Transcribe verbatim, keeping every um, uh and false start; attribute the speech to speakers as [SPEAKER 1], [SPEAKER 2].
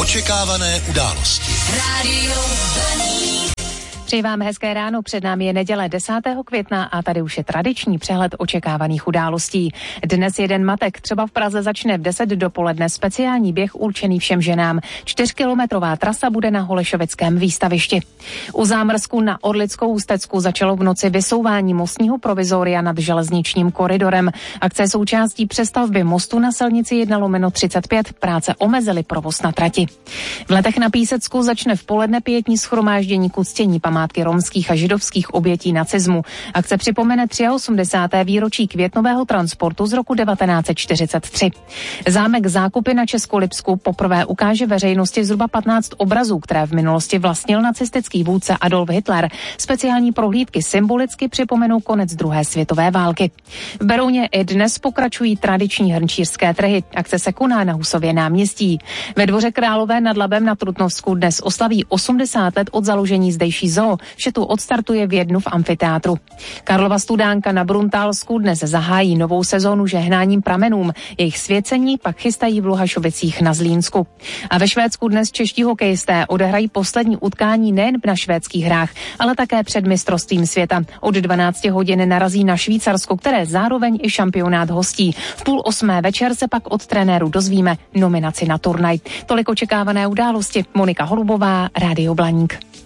[SPEAKER 1] Očekávané události.
[SPEAKER 2] Rádio Blaník.
[SPEAKER 3] Přeji vám hezké ráno, před námi je neděle desátého května a tady už je tradiční přehled očekávaných událostí. Dnes jeden matek, třeba v Praze začne v deset dopoledne speciální běh určený všem ženám. Čtyřkilometrová trasa bude na Holešovickém výstavišti. U zámrsku na Orlickou Ústecku začalo v noci vysouvání mostního provizoria nad železničním koridorem. Akce součástí přestavby mostu na silnici jedna lomeno třicet pět, práce omezily provoz na trati. V Letech na Písecku začne v poledne pietní shromáždění k uctění památky romských a židovských obětí nacismu. Akce připomene osmdesáté třetí výročí květnového transportu z roku devatenáct set čtyřicet tři. Zámek Zákupy na Českolipsku poprvé ukáže veřejnosti zhruba patnáct obrazů, které v minulosti vlastnil nacistický vůdce Adolf Hitler. Speciální prohlídky symbolicky připomenou konec druhé světové války. V Berouně i dnes pokračují tradiční hrnčířské trhy. Akce se koná na Husově náměstí. Ve Dvoře Králové nad Labem na Trutnovsku dnes oslaví osmdesát let od založení zdejší zoo. Vše tu odstartuje v jednu v amfiteátru. Karlova Studánka na Bruntálsku dnes zahájí novou sezónu žehnáním pramenům. Jejich svěcení pak chystají v Luhašovicích na Zlínsku. A ve Švédsku dnes čeští hokejisté odehrají poslední utkání nejen na švédských hrách, ale také před mistrovstvím světa. Od dvanácti hodin narazí na Švýcarsko, které zároveň i šampionát hostí. V půl osmé večer se pak od trenéru dozvíme nominaci na turnaj. Tolik očekávané události. Monika Holubová, Rádio Blaník.